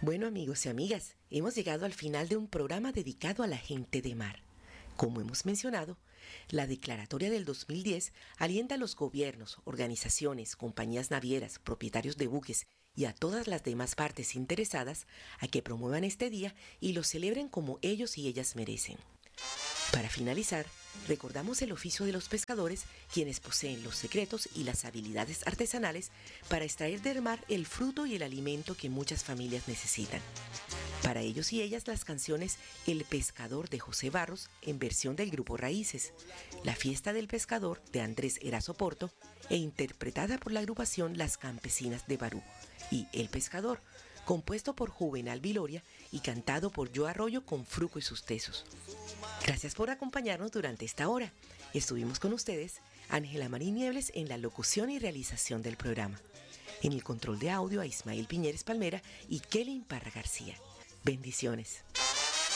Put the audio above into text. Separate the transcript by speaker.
Speaker 1: Bueno, amigos y amigas, hemos llegado al final de un programa dedicado a la gente de mar. Como hemos mencionado, la declaratoria del 2010 alienta a los gobiernos, organizaciones, compañías navieras, propietarios de buques y a todas las demás partes interesadas a que promuevan este día y lo celebren como ellos y ellas merecen. Para finalizar, recordamos el oficio de los pescadores, quienes poseen los secretos y las habilidades artesanales para extraer del mar el fruto y el alimento que muchas familias necesitan. Para ellos y ellas las canciones El Pescador de José Barros en versión del grupo Raíces, La Fiesta del Pescador de Andrés Erazo Porto e interpretada por la agrupación Las Campesinas de Barú, y El Pescador, compuesto por Juvenal Viloria y cantado por Joe Arroyo con Fruco y sus Tesos. Gracias por acompañarnos durante esta hora. Estuvimos con ustedes Ángela Marín Niebles en la locución y realización del programa. En el control de audio a Ismael Piñeres Palmera y Kelly Parra García. Bendiciones.